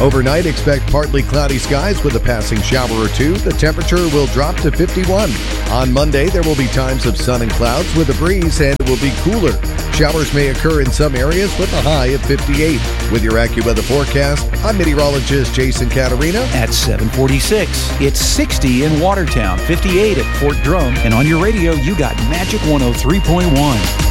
Overnight, expect partly cloudy skies with a passing shower or two. The temperature will drop to 51. On Monday, there will be times of sun and clouds with a breeze, and it will be cooler. Showers may occur in some areas with a high of 58. With your AccuWeather forecast, I'm meteorologist Jason Caterina. At 7:46, it's 60 in Watertown, 58 at Fort Drum, and on your radio, you got Magic 103.1.